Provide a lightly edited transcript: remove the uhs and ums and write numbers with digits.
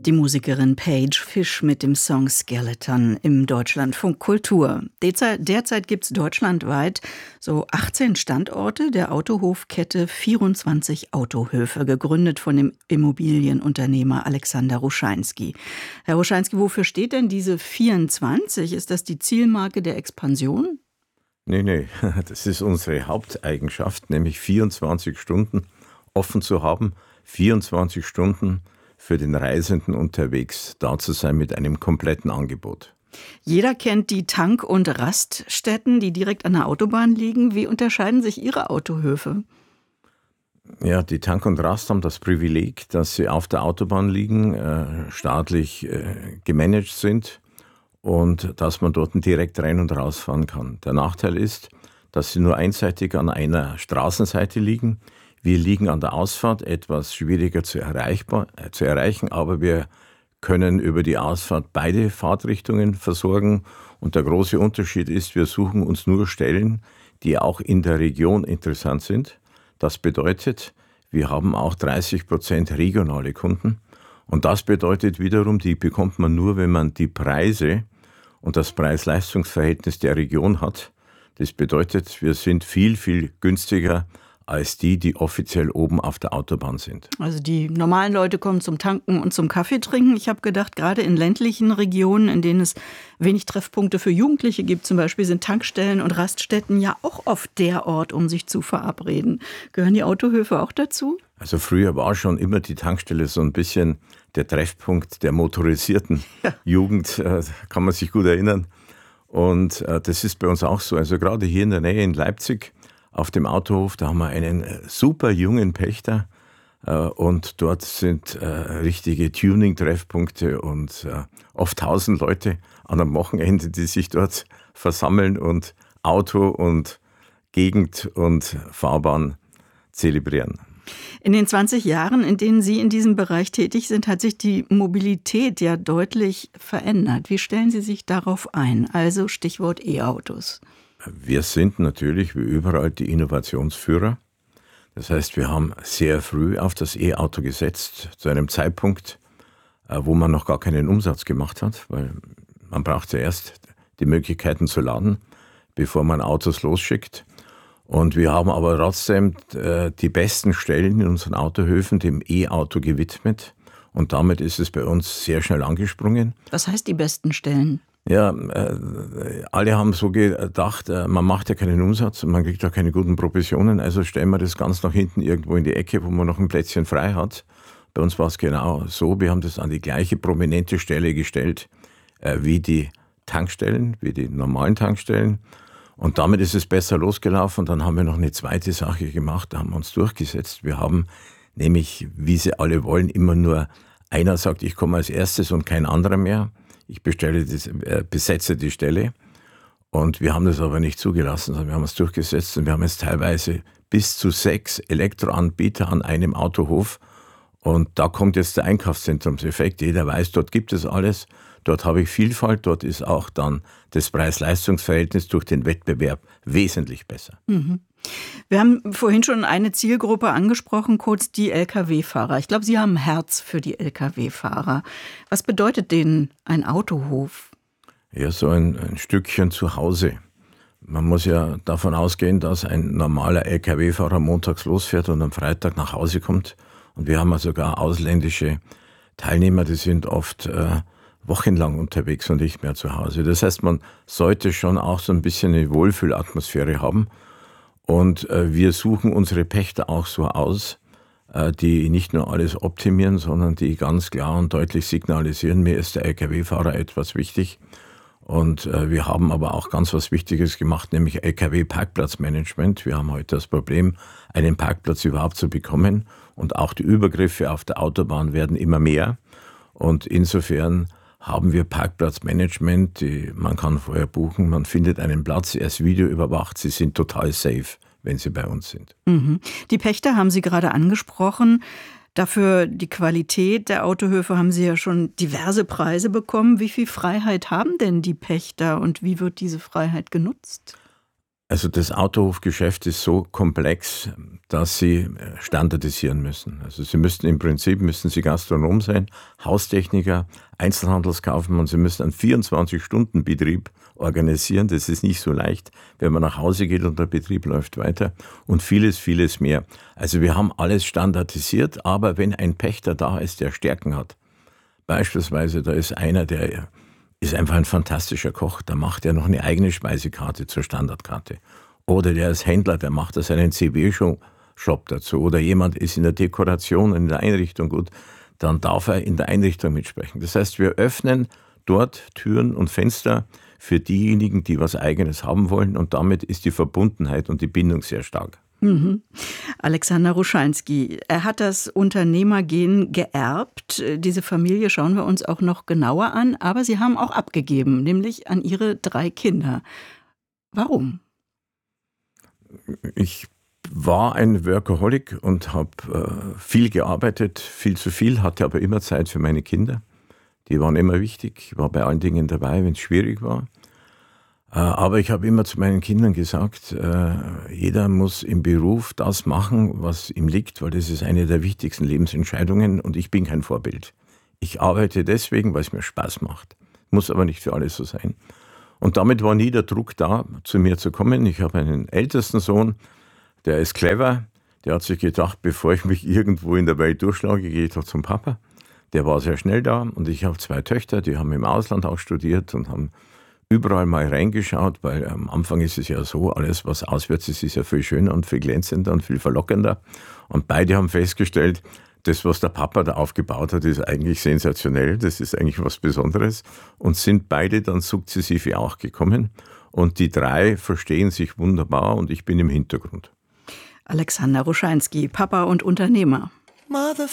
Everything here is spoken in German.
Die Musikerin Paige Fisch mit dem Song Skeleton im Deutschlandfunk Kultur. Derzeit gibt es deutschlandweit so 18 Standorte der Autohofkette 24 Autohöfe, gegründet von dem Immobilienunternehmer Alexander Ruscheinski. Herr Ruscheinski, wofür steht denn diese 24? Ist das die Zielmarke der Expansion? Nee, das ist unsere Haupteigenschaft, nämlich 24 Stunden offen zu haben, 24 Stunden für den Reisenden unterwegs da zu sein mit einem kompletten Angebot. Jeder kennt die Tank- und Raststätten, die direkt an der Autobahn liegen. Wie unterscheiden sich Ihre Autohöfe? Ja, die Tank und Rast haben das Privileg, dass sie auf der Autobahn liegen, staatlich gemanagt sind und dass man dort direkt rein und rausfahren kann. Der Nachteil ist, dass sie nur einseitig an einer Straßenseite liegen. Wir liegen an der Ausfahrt, etwas schwieriger zu erreichen, aber wir können über die Ausfahrt beide Fahrtrichtungen versorgen. Und der große Unterschied ist, wir suchen uns nur Stellen, die auch in der Region interessant sind. Das bedeutet, wir haben auch 30% regionale Kunden. Und das bedeutet wiederum, die bekommt man nur, wenn man die Preise und das Preis-Leistungs-Verhältnis der Region hat. Das bedeutet, wir sind viel, viel günstiger als die offiziell oben auf der Autobahn sind. Also die normalen Leute kommen zum Tanken und zum Kaffee trinken. Ich habe gedacht, gerade in ländlichen Regionen, in denen es wenig Treffpunkte für Jugendliche gibt, zum Beispiel sind Tankstellen und Raststätten ja auch oft der Ort, um sich zu verabreden. Gehören die Autohöfe auch dazu? Also früher war schon immer die Tankstelle so ein bisschen der Treffpunkt der motorisierten Jugend, kann man sich gut erinnern. Und das ist bei uns auch so. Also gerade hier in der Nähe in Leipzig, auf dem Autohof, da haben wir einen super jungen Pächter und dort sind richtige Tuning-Treffpunkte und oft 1000 Leute an einem Wochenende, die sich dort versammeln und Auto und Gegend und Fahrbahn zelebrieren. In den 20 Jahren, in denen Sie in diesem Bereich tätig sind, hat sich die Mobilität ja deutlich verändert. Wie stellen Sie sich darauf ein? Also Stichwort E-Autos. Wir sind natürlich wie überall die Innovationsführer. Das heißt, wir haben sehr früh auf das E-Auto gesetzt, zu einem Zeitpunkt, wo man noch gar keinen Umsatz gemacht hat, weil man braucht zuerst die Möglichkeiten zu laden, bevor man Autos losschickt. Und wir haben aber trotzdem die besten Stellen in unseren Autohöfen dem E-Auto gewidmet. Und damit ist es bei uns sehr schnell angesprungen. Was heißt die besten Stellen? Ja, alle haben so gedacht, man macht ja keinen Umsatz und man kriegt auch keine guten Provisionen, also stellen wir das ganz nach hinten irgendwo in die Ecke, wo man noch ein Plätzchen frei hat. Bei uns war es genau so, wir haben das an die gleiche prominente Stelle gestellt wie die Tankstellen, wie die normalen Tankstellen. Und damit ist es besser losgelaufen. Und dann haben wir noch eine zweite Sache gemacht, da haben wir uns durchgesetzt. Wir haben nämlich, wie sie alle wollen, immer nur einer sagt, ich komme als erstes und kein anderer mehr. Ich besetze die Stelle und wir haben das aber nicht zugelassen, sondern wir haben es durchgesetzt und wir haben jetzt teilweise bis zu 6 Elektroanbieter an einem Autohof und da kommt jetzt der Einkaufszentrumseffekt. Jeder weiß, dort gibt es alles, dort habe ich Vielfalt, dort ist auch dann das Preis-Leistungs-Verhältnis durch den Wettbewerb wesentlich besser. Mhm. Wir haben vorhin schon eine Zielgruppe angesprochen, kurz die Lkw-Fahrer. Ich glaube, Sie haben ein Herz für die Lkw-Fahrer. Was bedeutet denen ein Autohof? Ja, so ein Stückchen zu Hause. Man muss ja davon ausgehen, dass ein normaler Lkw-Fahrer montags losfährt und am Freitag nach Hause kommt. Und wir haben ja sogar ausländische Teilnehmer, die sind oft wochenlang unterwegs und nicht mehr zu Hause. Das heißt, man sollte schon auch so ein bisschen eine Wohlfühlatmosphäre haben. Und wir suchen unsere Pächter auch so aus, die nicht nur alles optimieren, sondern die ganz klar und deutlich signalisieren, mir ist der Lkw-Fahrer etwas wichtig. Und wir haben aber auch ganz was Wichtiges gemacht, nämlich Lkw-Parkplatzmanagement. Wir haben heute das Problem, einen Parkplatz überhaupt zu bekommen. Und auch die Übergriffe auf der Autobahn werden immer mehr. Und insofern haben wir Parkplatzmanagement, man kann vorher buchen, man findet einen Platz, er ist videoüberwacht, sie sind total safe, wenn sie bei uns sind. Mhm. Die Pächter haben Sie gerade angesprochen. Dafür die Qualität der Autohöfe haben Sie ja schon diverse Preise bekommen. Wie viel Freiheit haben denn die Pächter und wie wird diese Freiheit genutzt? Also das Autohofgeschäft ist so komplex, dass Sie standardisieren müssen. Also Sie müssten im Prinzip Gastronom sein, Haustechniker, Einzelhandelskaufmann. Sie müssen einen 24-Stunden-Betrieb organisieren. Das ist nicht so leicht, wenn man nach Hause geht und der Betrieb läuft weiter und vieles, vieles mehr. Also wir haben alles standardisiert, aber wenn ein Pächter da ist, der Stärken hat, beispielsweise da ist einer, der ist einfach ein fantastischer Koch, da macht er noch eine eigene Speisekarte zur Standardkarte. Oder der ist Händler, der macht da seinen CB-Shop dazu. Oder jemand ist in der Dekoration, in der Einrichtung gut, dann darf er in der Einrichtung mitsprechen. Das heißt, wir öffnen dort Türen und Fenster für diejenigen, die was Eigenes haben wollen, und damit ist die Verbundenheit und die Bindung sehr stark. Alexander Ruschalski, er hat das Unternehmergen geerbt. Diese Familie schauen wir uns auch noch genauer an, aber Sie haben auch abgegeben, nämlich an Ihre 3 Kinder. Warum? Ich war ein Workaholic und habe viel gearbeitet, viel zu viel, hatte aber immer Zeit für meine Kinder. Die waren immer wichtig, ich war bei allen Dingen dabei, wenn es schwierig war. Aber ich habe immer zu meinen Kindern gesagt, jeder muss im Beruf das machen, was ihm liegt, weil das ist eine der wichtigsten Lebensentscheidungen und ich bin kein Vorbild. Ich arbeite deswegen, weil es mir Spaß macht. Muss aber nicht für alles so sein. Und damit war nie der Druck da, zu mir zu kommen. Ich habe einen ältesten Sohn, der ist clever. Der hat sich gedacht, bevor ich mich irgendwo in der Welt durchschlage, gehe ich doch zum Papa. Der war sehr schnell da und ich habe 2 Töchter, die haben im Ausland auch studiert und haben überall mal reingeschaut, weil am Anfang ist es ja so, alles was auswärts ist, ist ja viel schöner und viel glänzender und viel verlockender. Und beide haben festgestellt, das, was der Papa da aufgebaut hat, ist eigentlich sensationell, das ist eigentlich was Besonderes und sind beide dann sukzessive auch gekommen. Und die 3 verstehen sich wunderbar und ich bin im Hintergrund. Alexander Ruschalski, Papa und Unternehmer. Mother